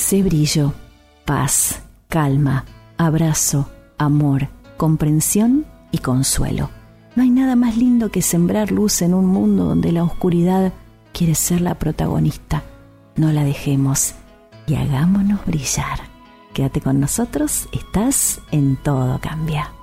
Sé brillo, paz, calma, abrazo, amor, comprensión y consuelo. No hay nada más lindo que sembrar luz en un mundo donde la oscuridad quiere ser la protagonista. No la dejemos y hagámonos brillar. Quédate con nosotros, estás en Todo Cambia.